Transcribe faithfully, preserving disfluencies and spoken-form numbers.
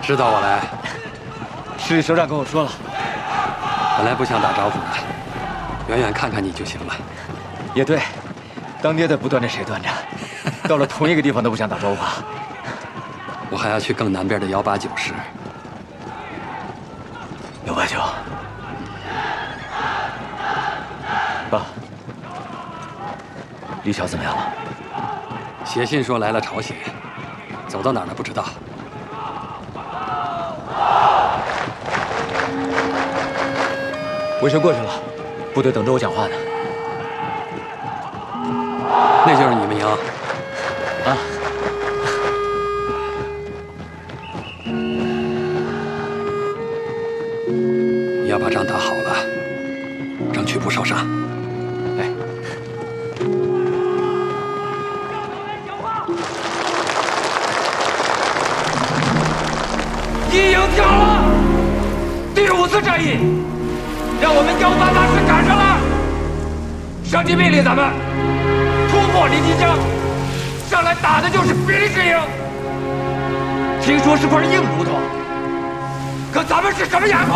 知道我来。 是首长跟我说了， 本来不想打招呼的，远远看看你就行了。 也对，当爹的不端着谁端着？到了同一个地方都不想打招呼啊。 我还要去更南边的幺八九师。 幺八九，爸，李巧怎么样了？ 写信说来了朝鲜，走到哪儿了不知道。 卫生过去了，部队等着我讲话呢。 那就是你们营啊？ 你要把仗打好了，争取不受伤。 哎， 一营跳了，第五次战役。让我们幺八八师赶上了，上级命令咱们突破临津江，上来打的就是比利时营。听说是块硬骨头，可咱们是什么哑口？